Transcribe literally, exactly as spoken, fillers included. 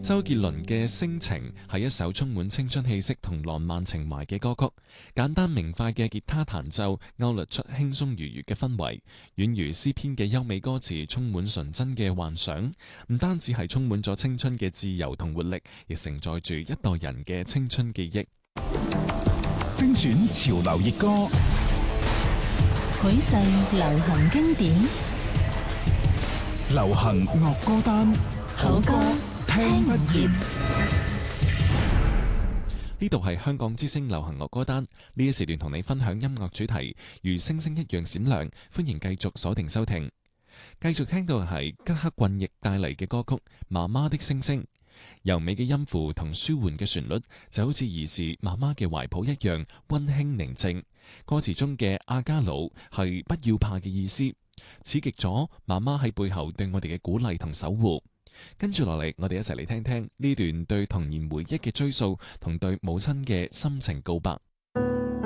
周杰倫嘅《星情》係一首充滿青春氣息同浪漫情懷嘅歌曲，簡單明快嘅吉他彈奏勾勒出輕鬆愉悦嘅氛圍，宛如詩篇嘅優美歌詞，充滿純真嘅幻想。唔單止係充滿咗青春嘅自由同活力，亦承載住一代人嘅青春記憶。 精選潮流熱歌， 許世流行經典， 流行樂歌單， 好歌聽不厭。 呢度係香港之聲流行樂歌單，呢一時段同你分享音樂主題，如星星一樣閃亮。歡迎繼續鎖定收聽，繼續聽到係吉克隽逸帶嚟嘅歌曲《媽媽的星星》。柔美嘅音符同舒緩嘅旋律，就好似兒時媽媽嘅懷抱一樣溫馨寧靜。歌詞中嘅阿加魯係不要怕嘅意思，刺激咗媽媽喺背後對我哋嘅鼓勵同守護。跟住落嚟，我哋一齊嚟聽聽呢段對童年回憶嘅追溯同對母親嘅深情告白。